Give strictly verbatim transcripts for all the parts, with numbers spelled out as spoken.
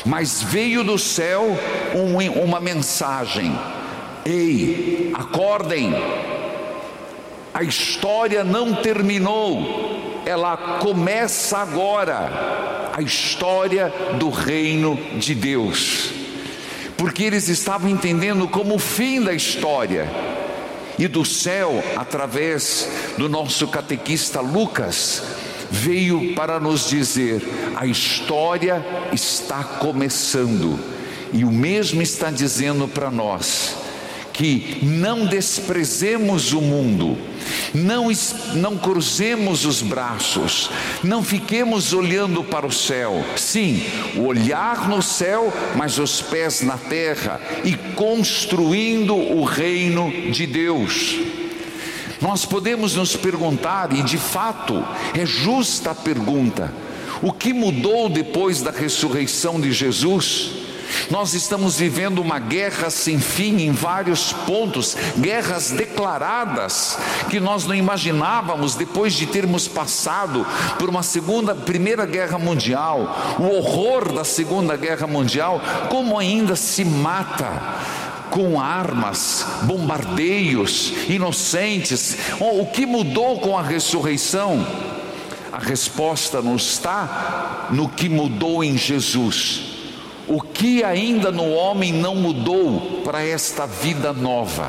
Mas veio do céu um, uma mensagem: ei, acordem, a história não terminou, ela começa agora, a história do reino de Deus. Porque eles estavam entendendo como o fim da história. E do céu, através do nosso catequista Lucas, veio para nos dizer: a história está começando. E o mesmo está dizendo para nós, que não desprezemos o mundo, não, não cruzemos os braços, não fiquemos olhando para o céu. Sim, o olhar no céu, mas os pés na terra, e construindo o reino de Deus. Nós podemos nos perguntar, e de fato é justa a pergunta: o que mudou depois da ressurreição de Jesus? Nós estamos vivendo uma guerra sem fim em vários pontos, guerras declaradas que nós não imaginávamos depois de termos passado por uma segunda, primeira guerra mundial, o horror da segunda guerra mundial, como ainda se mata com armas, bombardeios, inocentes. O que mudou com a ressurreição? A resposta não está no que mudou em Jesus. O que ainda no homem não mudou para esta vida nova?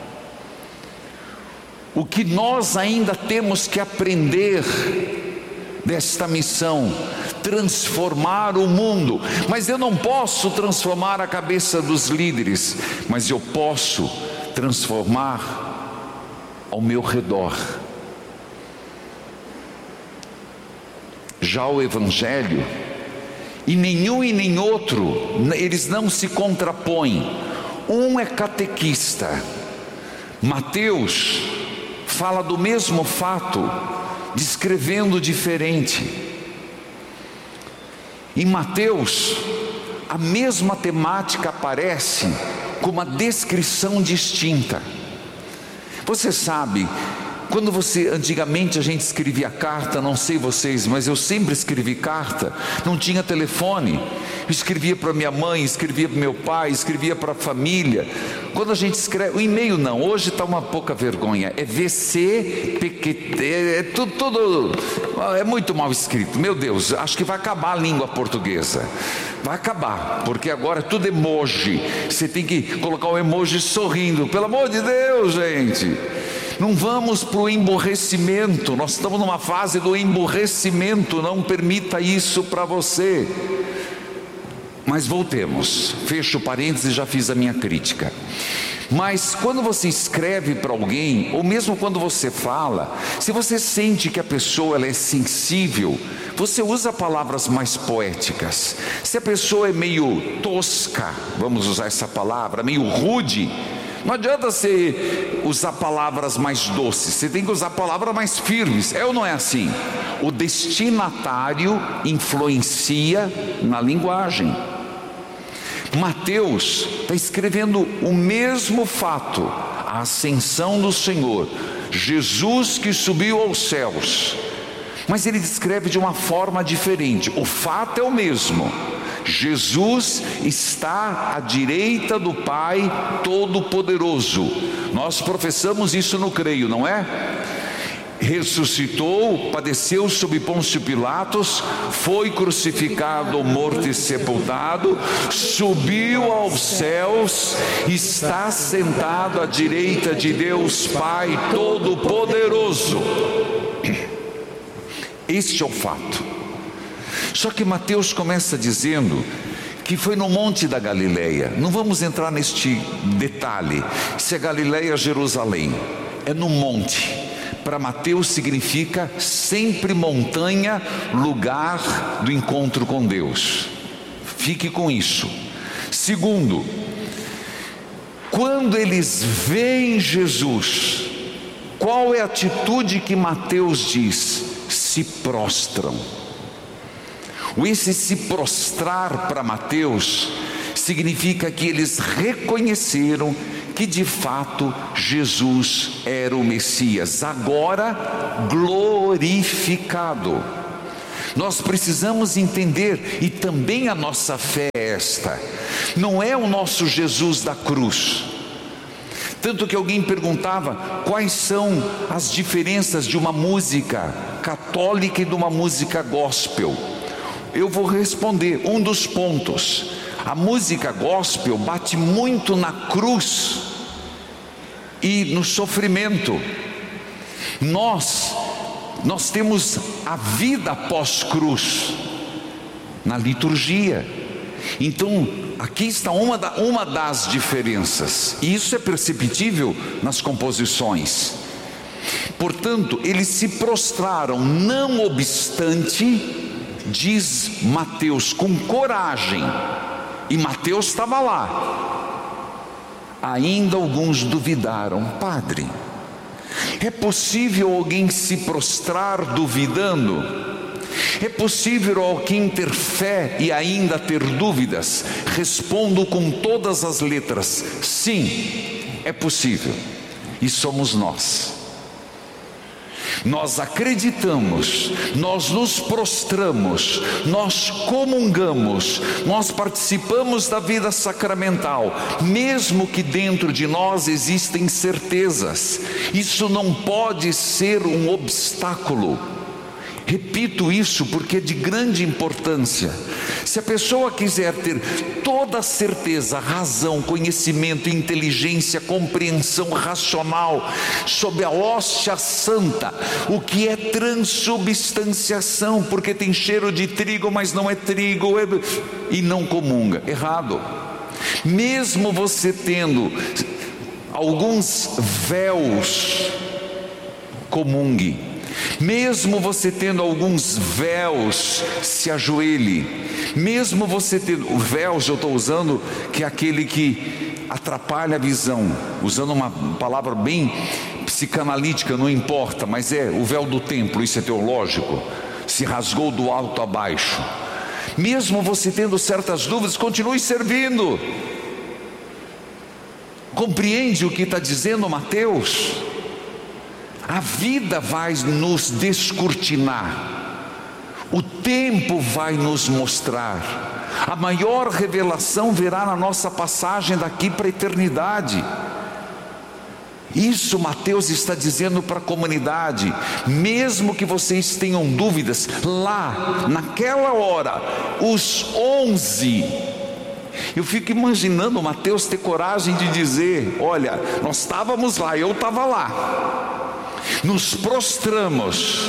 O que nós ainda temos que aprender desta missão? Transformar o mundo. Mas eu não posso transformar a cabeça dos líderes, mas eu posso transformar ao meu redor. Já o Evangelho, e nenhum e nem outro, eles não se contrapõem. Um é catequista. Mateus fala do mesmo fato, descrevendo diferente. Em Mateus, a mesma temática aparece com uma descrição distinta. Você sabe, quando você, antigamente a gente escrevia carta, não sei vocês, mas eu sempre escrevi carta, não tinha telefone, eu escrevia para minha mãe, escrevia para meu pai, escrevia para a família. Quando a gente escreve, o e-mail não, hoje está uma pouca vergonha, é V C, P Q T, é tudo, tudo, é muito mal escrito, meu Deus, acho que vai acabar a língua portuguesa, vai acabar, porque agora é tudo emoji, você tem que colocar o emoji sorrindo, pelo amor de Deus, gente. Não vamos para o emborrecimento, nós estamos numa fase do emborrecimento, não permita isso para você. Mas voltemos, fecho parênteses, já fiz a minha crítica. Mas quando você escreve para alguém, ou mesmo quando você fala, se você sente que a pessoa ela é sensível, você usa palavras mais poéticas. Se a pessoa é meio tosca, vamos usar essa palavra, meio rude, não adianta você usar palavras mais doces, você tem que usar palavras mais firmes. É ou não é assim? O destinatário influencia na linguagem. Mateus está escrevendo o mesmo fato, a ascensão do Senhor, Jesus que subiu aos céus, mas ele descreve de uma forma diferente. O fato é o mesmo: Jesus está à direita do Pai Todo-Poderoso. Nós professamos isso no creio, não é? Ressuscitou, padeceu sob Pôncio Pilatos, foi crucificado, morto e sepultado, subiu aos céus, está sentado à direita de Deus Pai Todo-Poderoso. Este é o fato. Só que Mateus começa dizendo que foi no Monte da Galileia. Não vamos entrar neste detalhe, se é Galileia ou Jerusalém, é no monte. Para Mateus significa sempre montanha, lugar do encontro com Deus. Fique com isso. Segundo, quando eles veem Jesus, qual é a atitude que Mateus diz? Se prostram. Esse se prostrar para Mateus significa que eles reconheceram que de fato Jesus era o Messias, agora glorificado. Nós precisamos entender, e também a nossa fé é esta: não é o nosso Jesus da cruz. Tanto que alguém perguntava quais são as diferenças de uma música católica e de uma música gospel. Eu vou responder um dos pontos: a música gospel bate muito na cruz e no sofrimento. Nós, nós temos a vida após cruz na liturgia. Então, aqui está uma, da, uma das diferenças, e isso é perceptível nas composições. Portanto, eles se prostraram, não obstante, diz Mateus com coragem, e Mateus estava lá. Ainda alguns duvidaram. Padre, é possível alguém se prostrar duvidando? É possível alguém ter fé e ainda ter dúvidas? Respondo com todas as letras: sim, é possível. E somos nós. Nós acreditamos, nós nos prostramos, nós comungamos, nós participamos da vida sacramental, mesmo que dentro de nós existem incertezas. Isso não pode ser um obstáculo. Repito isso porque é de grande importância. Se a pessoa quiser ter toda a certeza, razão, conhecimento, inteligência, compreensão racional sobre a hóstia santa, o que é transubstanciação, porque tem cheiro de trigo, mas não é trigo, é... e não comunga, errado. Mesmo você tendo alguns véus, comungue. Mesmo você tendo alguns véus, se ajoelhe. Mesmo você tendo o véu, eu estou usando, que é aquele que atrapalha a visão, usando uma palavra bem psicanalítica, não importa, mas é o véu do templo, isso é teológico, se rasgou do alto a baixo. Mesmo você tendo certas dúvidas, continue servindo. Compreende o que está dizendo Mateus? A vida vai nos descortinar, o tempo vai nos mostrar, a maior revelação virá na nossa passagem daqui para a eternidade. Isso Mateus está dizendo para a comunidade. Mesmo que vocês tenham dúvidas, lá, naquela hora, os onze, eu fico imaginando Mateus ter coragem de dizer: olha, nós estávamos lá, eu estava lá, nos prostramos,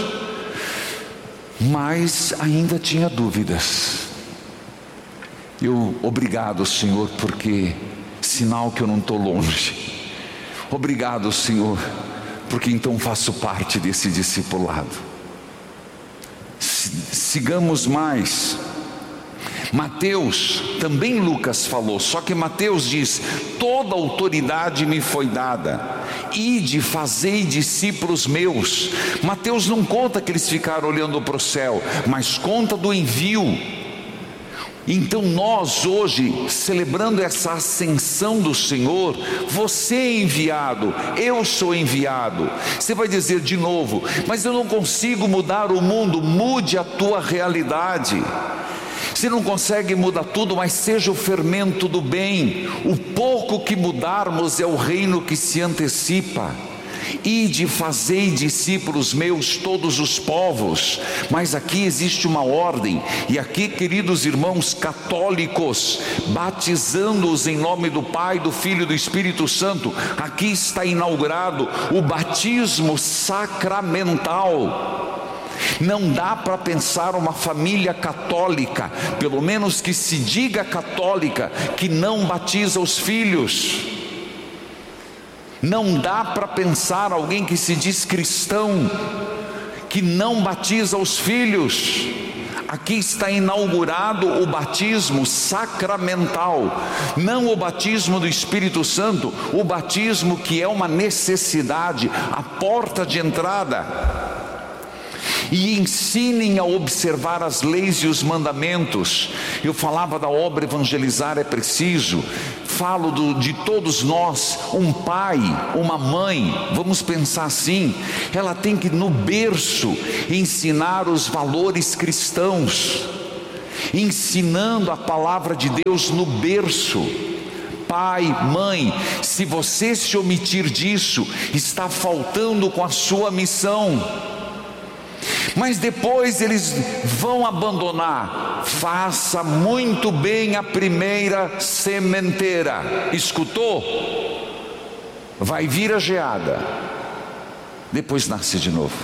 mas ainda tinha dúvidas. Eu, obrigado, Senhor, porque sinal que eu não estou longe. Obrigado, Senhor, porque então faço parte desse discipulado. Sigamos mais. Mateus, também Lucas falou, só que Mateus diz: toda autoridade me foi dada, ide, fazei discípulos meus. Mateus não conta que eles ficaram olhando para o céu, mas conta do envio. Então nós hoje, celebrando essa ascensão do Senhor, você é enviado, eu sou enviado. Você vai dizer de novo: mas eu não consigo mudar o mundo. Mude a tua realidade. Você não consegue mudar tudo, mas seja o fermento do bem. O pouco que mudarmos é o reino que se antecipa. Ide, fazei discípulos meus todos os povos. Mas aqui existe uma ordem, e aqui, queridos irmãos católicos, batizando-os em nome do Pai, do Filho e do Espírito Santo, aqui está inaugurado o batismo sacramental. Não dá para pensar uma família católica, pelo menos que se diga católica, que não batiza os filhos. Não dá para pensar alguém que se diz cristão, que não batiza os filhos. Aqui está inaugurado o batismo sacramental, não o batismo do Espírito Santo, o batismo que é uma necessidade, a porta de entrada. e ensinem a observar as leis e os mandamentos. Eu falava da obra Evangelizar é Preciso. Falo do, de todos nós, um pai, uma mãe, vamos pensar assim, ela tem que no berço ensinar os valores cristãos, ensinando a palavra de Deus no berço. Pai, mãe, se você se omitir disso, está faltando com a sua missão. Mas depois eles vão abandonar. Faça muito bem a primeira sementeira. Escutou? Vai vir a geada, depois nasce de novo.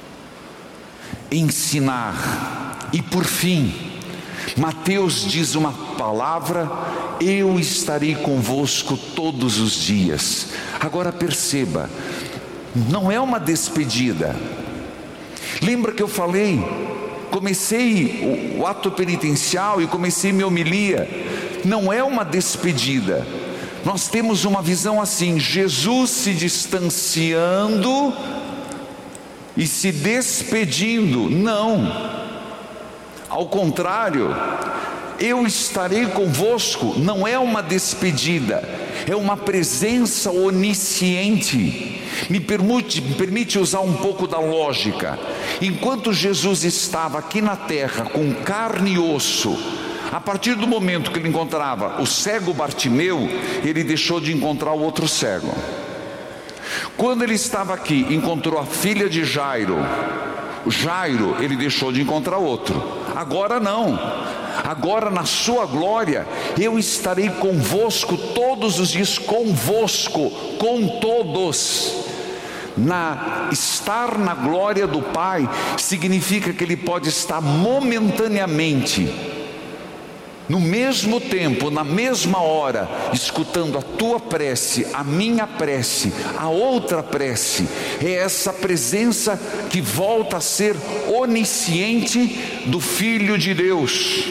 Ensinar. E por fim, Mateus diz uma palavra: eu estarei convosco todos os dias. Agora perceba, não é uma despedida. Lembra que eu falei, comecei o, o ato penitencial e comecei minha homilia. Não é uma despedida. Nós temos uma visão assim: Jesus se distanciando e se despedindo. Não, ao contrário, eu estarei convosco não é uma despedida, é uma presença onisciente. Me permite, me permite usar um pouco da lógica. Enquanto Jesus estava aqui na terra com carne e osso, a partir do momento que ele encontrava o cego Bartimeu, ele deixou de encontrar o outro cego. Quando ele estava aqui, encontrou a filha de Jairo, Jairo, ele deixou de encontrar outro. Agora não. Agora na sua glória, eu estarei convosco todos os dias, convosco, com todos. Na, estar na glória do Pai significa que ele pode estar momentaneamente, no mesmo tempo, na mesma hora, escutando a tua prece, a minha prece, a outra prece. É essa presença que volta a ser onisciente do Filho de Deus.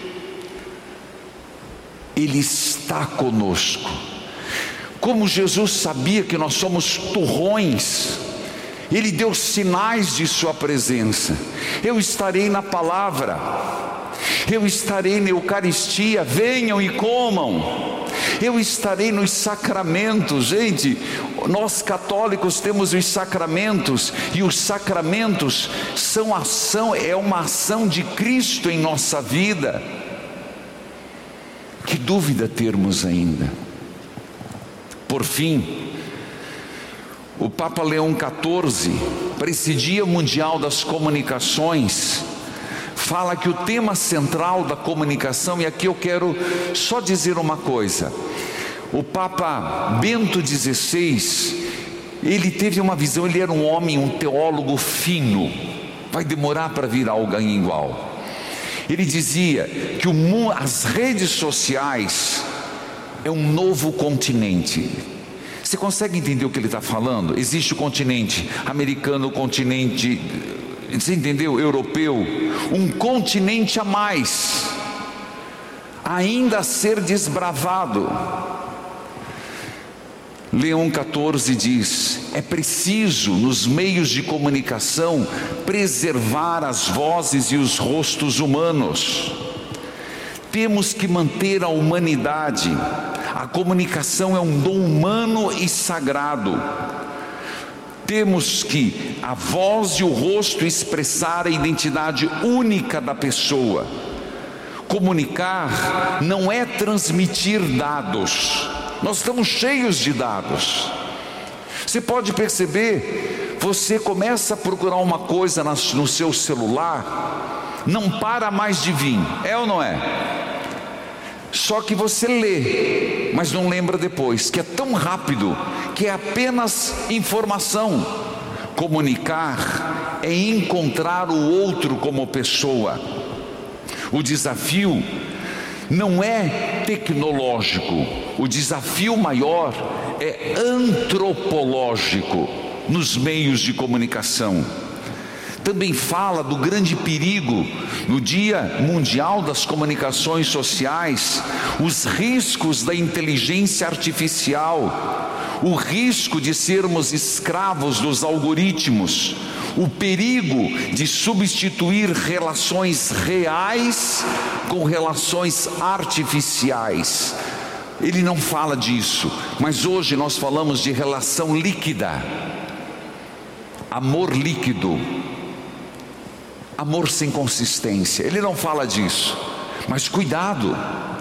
Ele está conosco. Como Jesus sabia que nós somos turrões, ele deu sinais de sua presença. Eu estarei na palavra, eu estarei na Eucaristia, venham e comam. Eu estarei nos sacramentos. Gente, nós católicos temos os sacramentos, e os sacramentos são ação, é uma ação de Cristo em nossa vida. Que dúvida termos ainda. Por fim, o Papa Leão quatorze, presidia mundial das comunicações, fala que o tema central da comunicação, e aqui eu quero só dizer uma coisa: o Papa Bento dezesseis, ele teve uma visão, ele era um homem, um teólogo fino, vai demorar para vir alguém igual. Ele dizia que o mundo, as redes sociais é um novo continente. Você consegue entender o que ele está falando? Existe o continente americano, o continente, você entendeu? Europeu, um continente a mais, ainda a ser desbravado. Leão quatorze diz: é preciso nos meios de comunicação preservar as vozes e os rostos humanos. Temos que manter a humanidade. A comunicação é um dom humano e sagrado. Temos que a voz e o rosto expressar a identidade única da pessoa. Comunicar não é transmitir dados. Nós estamos cheios de dados. Você pode perceber, você começa a procurar uma coisa no seu celular, não para mais de vir, é ou não é? Só que você lê, mas não lembra depois, que é tão rápido, que é apenas informação. Comunicar é encontrar o outro como pessoa. O desafio não é tecnológico, o desafio maior é antropológico nos meios de comunicação. Também fala do grande perigo no Dia Mundial das Comunicações Sociais, os riscos da inteligência artificial, o risco de sermos escravos dos algoritmos, o perigo de substituir relações reais com relações artificiais. Ele não fala disso, mas hoje nós falamos de relação líquida, amor líquido, amor sem consistência. Ele não fala disso, mas cuidado,